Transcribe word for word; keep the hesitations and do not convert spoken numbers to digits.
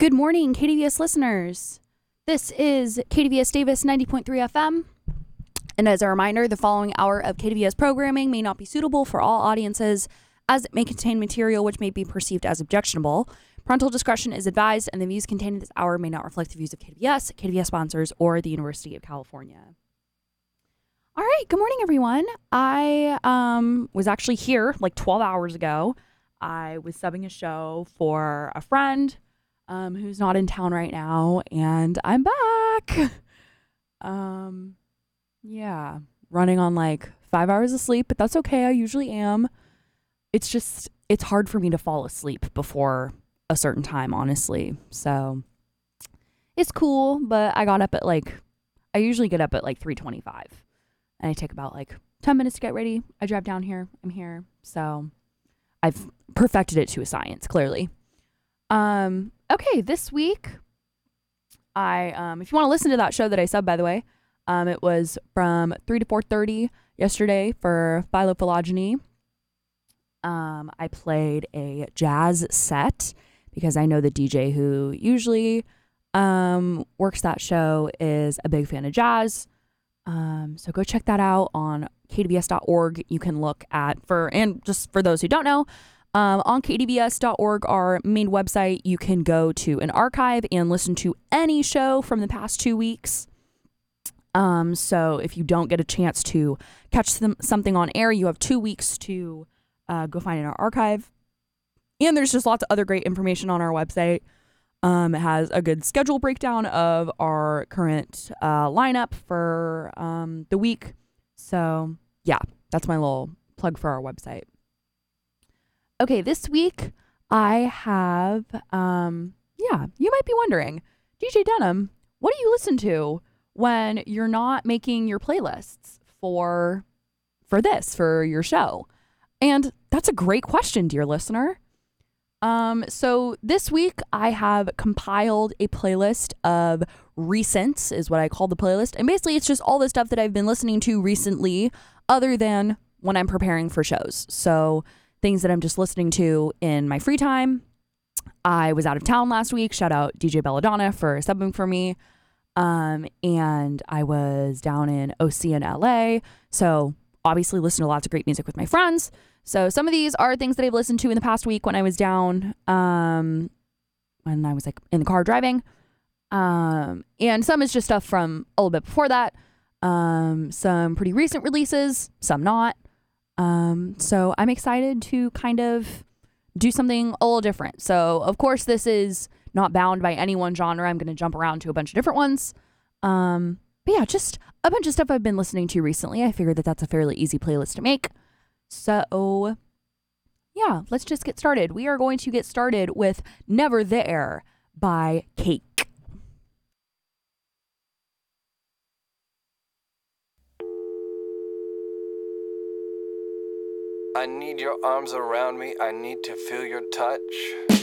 Good morning, K D V S listeners. This is K D V S Davis ninety point three F M. And as a reminder, the following hour of K D V S programming may not be suitable for all audiences, as it may contain material which may be perceived as objectionable. Parental discretion is advised, and the views contained in this hour may not reflect the views of K D V S, K D V S sponsors, or the University of California. All right, good morning, everyone. I um, was actually here like twelve hours ago. I was subbing a show for a friend um, who's not in town right now, and I'm back. um, yeah, running on like five hours of sleep, but that's okay. I usually am. It's just, it's hard for me to fall asleep before a certain time, honestly. So it's cool, but I got up at like, I usually get up at like three twenty-five, and I take about like ten minutes to get ready. I drive down here. I'm here. So I've perfected it to a science, clearly. Um, okay, this week, I um, if you want to listen to that show that I subbed, by the way, um, it was from three to four thirty yesterday for Phylophylogeny. Um, I played a jazz set because I know the D J who usually um, works that show is a big fan of jazz. Um, so go check that out on K D V S dot org. You can look at, for, and just for those who don't know, um, on K D V S dot org, our main website, you can go to an archive and listen to any show from the past two weeks. Um, so if you don't get a chance to catch some, something on air, you have two weeks to uh, go find it in our archive. And there's just lots of other great information on our website. Um, it has a good schedule breakdown of our current uh, lineup for um, the week. So yeah, that's my little plug for our website. Okay, this week I have, um, yeah, you might be wondering, D J Denim, what do you listen to when you're not making your playlists for for this, for your show? And that's a great question, dear listener. Um, so this week I have compiled a playlist of recents, is what I call the playlist. And basically it's just all the stuff that I've been listening to recently, other than when I'm preparing for shows. So things that I'm just listening to in my free time. I was out of town last week. Shout out D J Belladonna for subbing for me. Um, and I was down in O C in L A. So obviously listen to lots of great music with my friends. So some of these are things that I've listened to in the past week when I was down, um, when I was like in the car driving. Um, and some is just stuff from a little bit before that. Um, some pretty recent releases, some not. Um, so I'm excited to kind of do something a little different. So of course this is not bound by any one genre. I'm going to jump around to a bunch of different ones. Um, but yeah, just a bunch of stuff I've been listening to recently. I figured that that's a fairly easy playlist to make. So yeah, let's just get started. We are going to get started with Never There by Cake. I need your arms around me, I need to feel your touch.